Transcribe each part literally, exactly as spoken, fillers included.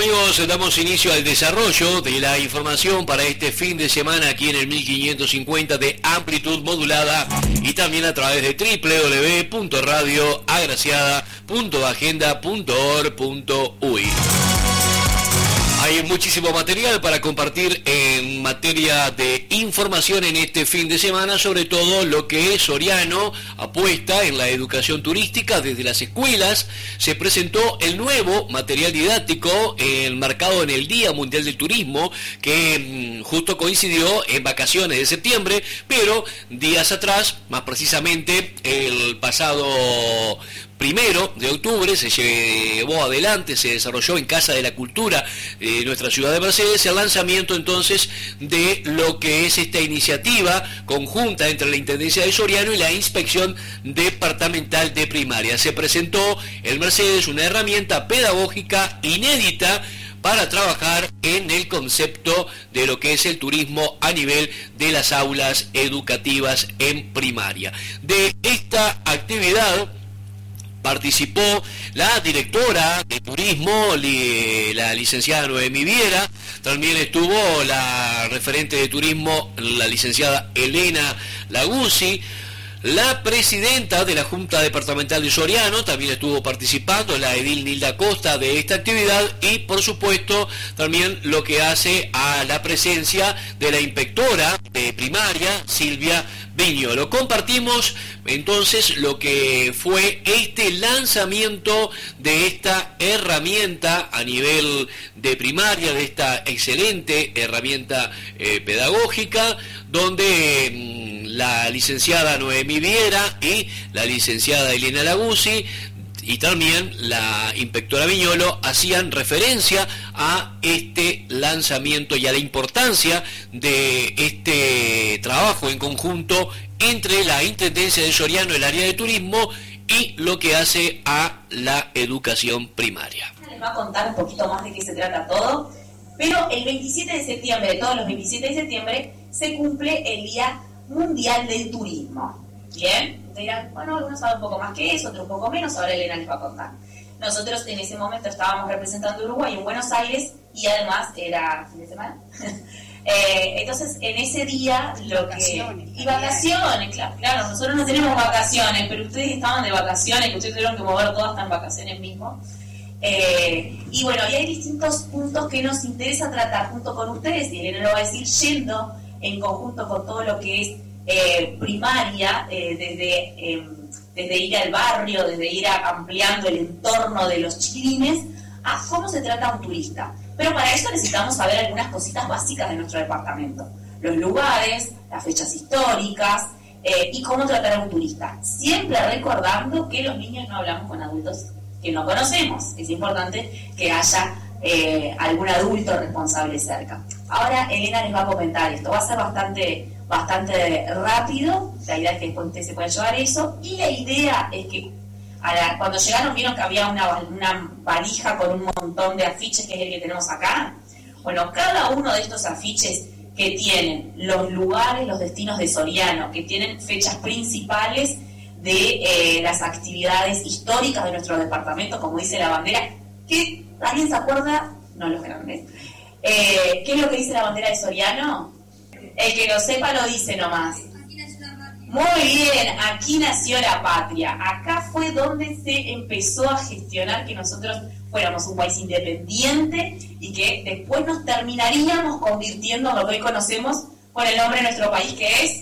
amigos, damos inicio al desarrollo de la información para este fin de semana aquí en el mil quinientos cincuenta de amplitud modulada y también a través de doble u doble u doble u punto radio agraciada punto agenda punto org punto uy. Hay muchísimo material para compartir en materia de información en este fin de semana, sobre todo lo que Soriano apuesta en la educación turística desde las escuelas. Se presentó el nuevo material didáctico enmarcado en el Día Mundial del Turismo, que justo coincidió en vacaciones de septiembre, pero días atrás, más precisamente el pasado primero de octubre, se llevó adelante, se desarrolló en Casa de la Cultura de nuestra ciudad de Mercedes el lanzamiento entonces de lo que es esta iniciativa conjunta entre la Intendencia de Soriano y la Inspección Departamental de Primaria. Se presentó en Mercedes una herramienta pedagógica inédita para trabajar en el concepto de lo que es el turismo a nivel de las aulas educativas en primaria. De esta actividad participó la directora de turismo, la licenciada Noemí Viera, también estuvo la referente de turismo, la licenciada Elena Laguzzi, la presidenta de la Junta Departamental de Soriano también estuvo participando, la edil Nilda Costa, de esta actividad, y por supuesto también lo que hace a la presencia de la inspectora de primaria, Silvia Viñolo. Compartimos entonces lo que fue este lanzamiento de esta herramienta a nivel de primaria, de esta excelente herramienta eh, pedagógica, donde eh, la licenciada Noemí Viera y la licenciada Elena Laguzzi y también la inspectora Viñolo hacían referencia a este lanzamiento y a la importancia de este trabajo en conjunto entre la Intendencia de Soriano, el área de turismo, y lo que hace a la educación primaria. Les va a contar un poquito más de qué se trata todo, pero el veintisiete de septiembre, todos los veintisiete de septiembre, se cumple el Día Mundial del Turismo. Bien, ustedes dirán, bueno, algunos saben un poco más que eso, otros un poco menos, ahora Elena les va a contar. Nosotros en ese momento estábamos representando a Uruguay en Buenos Aires y además era fin de semana. eh, entonces, en ese día, lo vacaciones, que... Y vacaciones, claro, claro, nosotros no tenemos vacaciones, pero ustedes estaban de vacaciones, que ustedes tuvieron que mover todo hasta en vacaciones mismo. Eh, y bueno, y hay distintos puntos que nos interesa tratar junto con ustedes, y Elena lo va a decir, yendo en conjunto con todo lo que es Eh, primaria, eh, desde, eh, desde ir al barrio, desde ir a, ampliando el entorno de los chiquilines, a cómo se trata a un turista. Pero para eso necesitamos saber algunas cositas básicas de nuestro departamento. Los lugares, las fechas históricas, eh, y cómo tratar a un turista. Siempre recordando que los niños no hablamos con adultos que no conocemos. Es importante que haya eh, algún adulto responsable cerca. Ahora Elena les va a comentar esto. Va a ser bastante... bastante rápido, la idea es que después ustedes se puedan llevar eso, y la idea es que a la, cuando llegaron vieron que había una, una valija con un montón de afiches, que es el que tenemos acá. Bueno, cada uno de estos afiches que tienen los lugares, los destinos de Soriano, que tienen fechas principales de eh, las actividades históricas de nuestro departamento, como dice la bandera, que ¿alguien se acuerda? No los grandes. Eh, ¿Qué es lo que dice la bandera de Soriano? El que lo sepa lo dice nomás. Muy bien, aquí nació la patria. Acá fue donde se empezó a gestionar que nosotros fuéramos un país independiente y que después nos terminaríamos convirtiendo en lo que hoy conocemos por el nombre de nuestro país, que es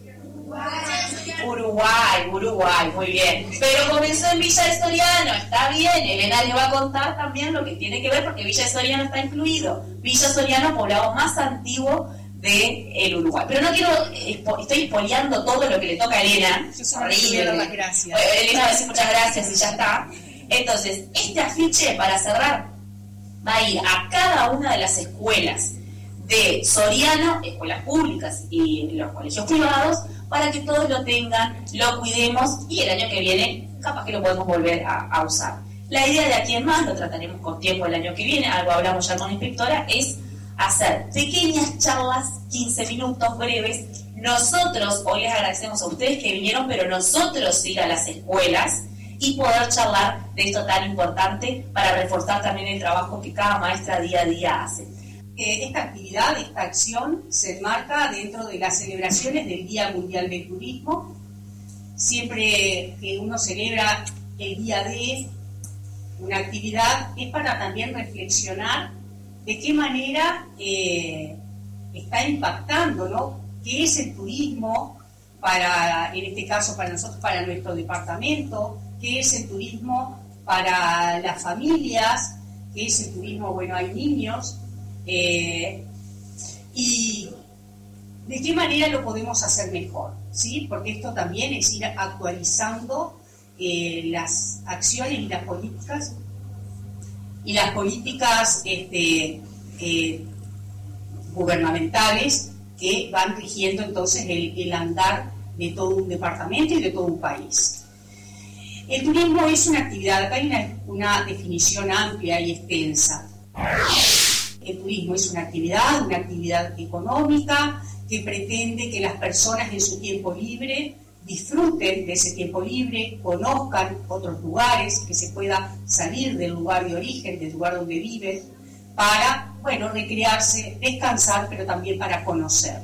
Uruguay, Uruguay, muy bien. Pero comenzó en Villa de Soriano, está bien. Elena le va a contar también lo que tiene que ver, porque Villa de Soriano está incluido. Villa Soriano, poblado más antiguo de el Uruguay. Pero no quiero, estoy espoleando todo lo que le toca a Elena. Yo solo quiero dar las gracias. Elena va a decir muchas gracias y ya está. Entonces, este afiche, para cerrar, va a ir a cada una de las escuelas de Soriano, escuelas públicas y los colegios privados, para que todos lo tengan, lo cuidemos, y el año que viene capaz que lo podemos volver a, a usar. La idea de aquí en más, lo trataremos con tiempo el año que viene, algo hablamos ya con la inspectora, es hacer pequeñas charlas, quince minutos breves. Nosotros, hoy les agradecemos a ustedes que vinieron, pero nosotros ir a las escuelas y poder charlar de esto tan importante para reforzar también el trabajo que cada maestra día a día hace. Eh, esta actividad, esta acción se enmarca dentro de las celebraciones del Día Mundial del Turismo. Siempre que uno celebra el día de una actividad es para también reflexionar de qué manera eh, está impactando, ¿no? ¿Qué es el turismo para, en este caso para nosotros, para nuestro departamento? ¿Qué es el turismo para las familias? ¿Qué es el turismo? Bueno, hay niños. Eh, y de qué manera lo podemos hacer mejor, ¿sí? Porque esto también es ir actualizando eh, las acciones y las políticas y las políticas este, eh, gubernamentales que van rigiendo entonces el, el andar de todo un departamento y de todo un país. El turismo es una actividad, acá hay una, una definición amplia y extensa. El turismo es una actividad, una actividad económica que pretende que las personas en su tiempo libre disfruten de ese tiempo libre, conozcan otros lugares, que se pueda salir del lugar de origen, del lugar donde viven, para, bueno, recrearse, descansar, pero también para conocer.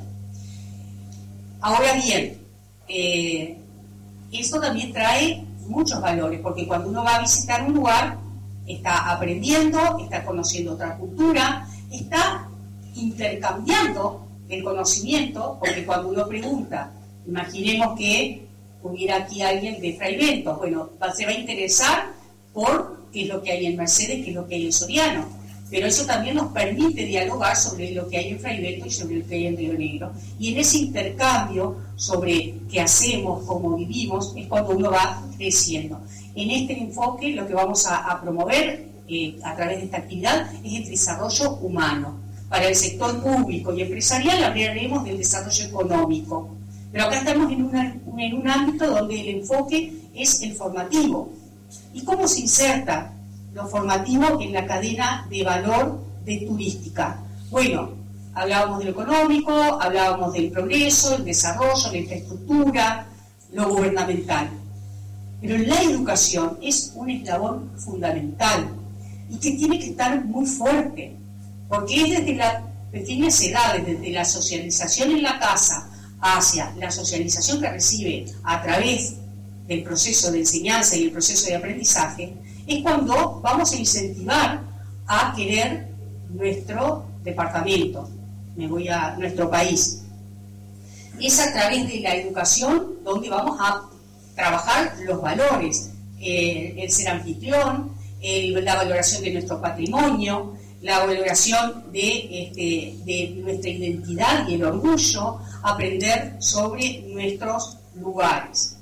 Ahora bien, eh, esto también trae muchos valores, porque cuando uno va a visitar un lugar, está aprendiendo, está conociendo otra cultura, está intercambiando el conocimiento, porque cuando uno pregunta, imaginemos que hubiera aquí alguien de Fray Bentos, bueno, se va a interesar por qué es lo que hay en Mercedes, qué es lo que hay en Soriano, pero eso también nos permite dialogar sobre lo que hay en Fray Bentos y sobre lo que hay en Río Negro, y en ese intercambio sobre qué hacemos, cómo vivimos, es cuando uno va creciendo. En este enfoque lo que vamos a, a promover eh, a través de esta actividad es el desarrollo humano. Para el sector público y empresarial hablaremos del desarrollo económico, pero acá estamos en, una, en un ámbito donde el enfoque es el formativo. ¿Y cómo se inserta lo formativo en la cadena de valor de turística? Bueno, hablábamos de lo económico, hablábamos del progreso, el desarrollo, la infraestructura, lo gubernamental. Pero la educación es un eslabón fundamental y que tiene que estar muy fuerte, porque es desde las pequeñas edades, desde la socialización en la casa hacia la socialización que recibe a través del proceso de enseñanza y el proceso de aprendizaje, es cuando vamos a incentivar a querer nuestro departamento, me voy a nuestro país. Es a través de la educación donde vamos a trabajar los valores, eh, el ser anfitrión, el, la valoración de nuestro patrimonio, la valoración de, este, de nuestra identidad y el orgullo, aprender sobre nuestros lugares.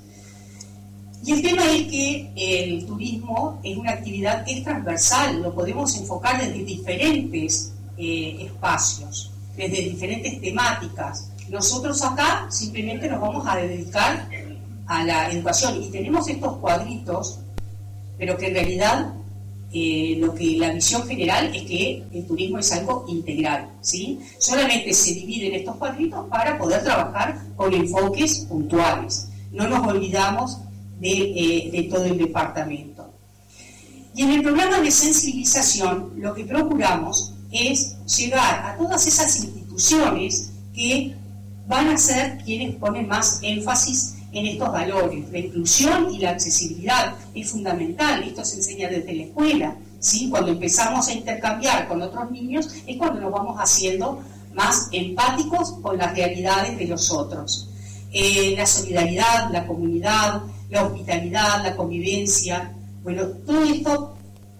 Y el tema es que el turismo es una actividad que es transversal, lo podemos enfocar desde diferentes eh, espacios, desde diferentes temáticas. Nosotros acá simplemente nos vamos a dedicar a la educación y tenemos estos cuadritos, pero que en realidad eh, lo que la visión general es que el turismo es algo integral, ¿sí? Solamente se dividen estos cuadritos para poder trabajar con enfoques puntuales. No nos olvidamos de, eh, de todo el departamento. Y en el programa de sensibilización lo que procuramos es llegar a todas esas instituciones que van a ser quienes ponen más énfasis en estos valores. La inclusión y la accesibilidad es fundamental, esto se enseña desde la escuela, ¿sí? Cuando empezamos a intercambiar con otros niños es cuando nos vamos haciendo más empáticos con las realidades de los otros. Eh, la solidaridad, la comunidad, la hospitalidad, la convivencia, bueno, todo esto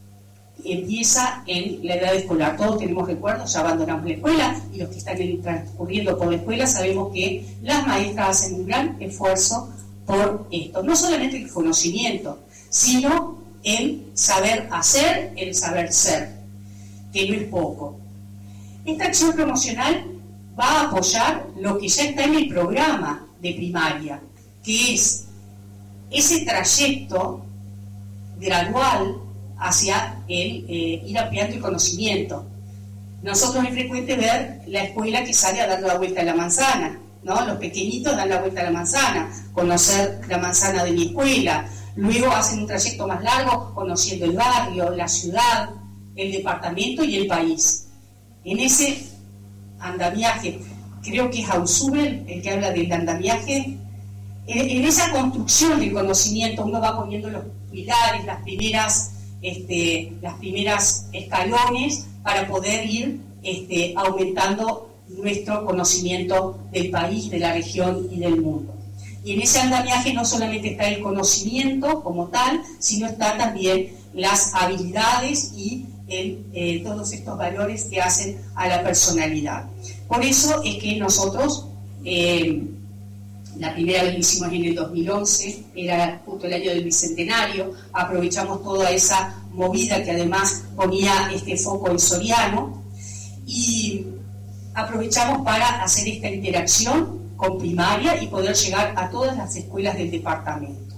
empieza en la edad escolar. Todos tenemos recuerdos, ya abandonamos la escuela y los que están transcurriendo por la escuela sabemos que las maestras hacen un gran esfuerzo por esto. No solamente el conocimiento, sino el saber hacer, el saber ser, que no es poco. Esta acción promocional va a apoyar lo que ya está en el programa de primaria, que es ese trayecto gradual hacia el eh, ir ampliando el conocimiento. Nosotros es frecuente ver la escuela que sale a dar la vuelta a la manzana, ¿no? Los pequeñitos dan la vuelta a la manzana, conocer la manzana de mi escuela, Luego hacen un trayecto más largo conociendo el barrio, la ciudad, el departamento y el país. En ese andamiaje, creo que es Ausubel el que habla del andamiaje, en, en esa construcción del conocimiento uno va poniendo los pilares, las primeras, este, las primeras escalones para poder ir este, aumentando nuestro conocimiento del país, de la región y del mundo. Y en ese andamiaje no solamente está el conocimiento como tal, sino está también las habilidades y el, eh, todos estos valores que hacen a la personalidad. Por eso es que nosotros, eh, la primera vez lo hicimos en el dos mil once, era justo el año del Bicentenario, aprovechamos toda esa movida que además ponía este foco en Soriano, y aprovechamos para hacer esta interacción con primaria y poder llegar a todas las escuelas del departamento.